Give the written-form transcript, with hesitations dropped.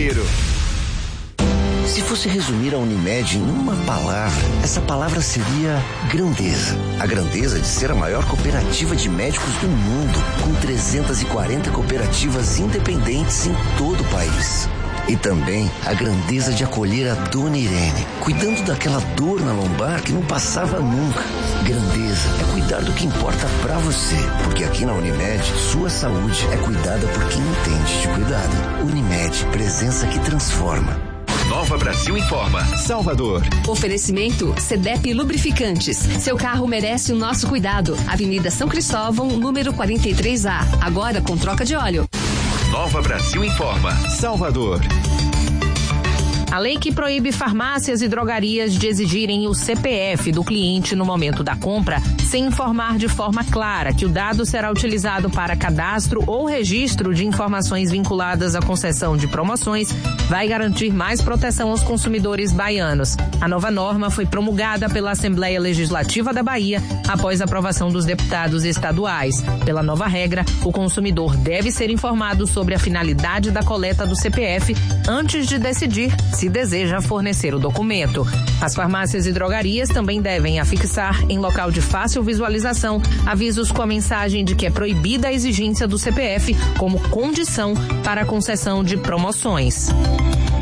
Janeiro. Se fosse resumir a Unimed em uma palavra, essa palavra seria grandeza. A grandeza de ser a maior cooperativa de médicos do mundo, com 340 cooperativas independentes em todo o país. E também a grandeza de acolher a Dona Irene, cuidando daquela dor na lombar que não passava nunca. Grandeza é cuidar do que importa pra você, porque aqui na Unimed, sua saúde é cuidada por quem entende de cuidado. Unimed, presença que transforma. Nova Brasil Informa, Salvador. Oferecimento CDEP Lubrificantes. Seu carro merece o nosso cuidado. Avenida São Cristóvão, número 43A. Agora com troca de óleo. Nova Brasil Informa, Salvador. A lei que proíbe farmácias e drogarias de exigirem o CPF do cliente no momento da compra, sem informar de forma clara que o dado será utilizado para cadastro ou registro de informações vinculadas à concessão de promoções, vai garantir mais proteção aos consumidores baianos. A nova norma foi promulgada pela Assembleia Legislativa da Bahia após a aprovação dos deputados estaduais. Pela nova regra, o consumidor deve ser informado sobre a finalidade da coleta do CPF antes de decidir se deseja fornecer o documento. As farmácias e drogarias também devem afixar em local de fácil visualização avisos com a mensagem de que é proibida a exigência do CPF como condição para a concessão de promoções.